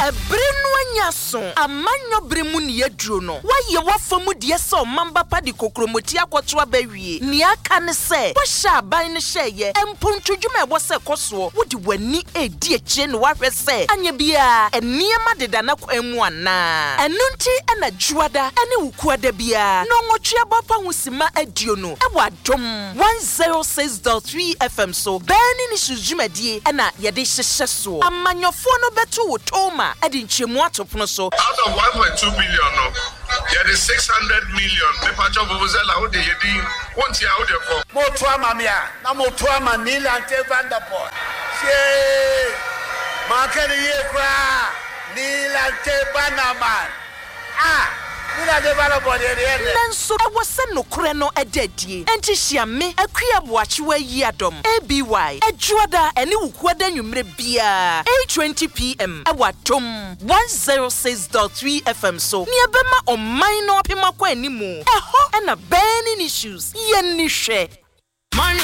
Ebrenu anyaso amanyo bremu ni yeduro no. Waye wafamu die se omamba pa di kokromoti akwoto abawie. Ni aka ne se wo hya aban ne hyeye empontwodwuma ebo se koso wodi wani edi ekyire no wahwe se anya bia eniema deda na kwanu ana. Enu nti na juada ene wukuada bia no ngotwe bapa husima adio no ewo adom 106.3 FM so bani ni sujumadi na yede hyehye so amanyofo no beto wo toma edi nchemu atopono so out of 1.2 billion no there is 600 million paper job vuvuzela ho de yedi wonti how de ko mo to amamia na mo to amanila ante Vanderpool she market ye kra nilante banaman nila de Vanderpool de nanso ewose nokore no edadie enti hia me akua boachewa yi adom ABY ejuada ene wukuada nwumre bia 8:20 PM ewadom 106.3 FM so ni ebema oman no opema kwa animu eho na burning issues ye ni hwe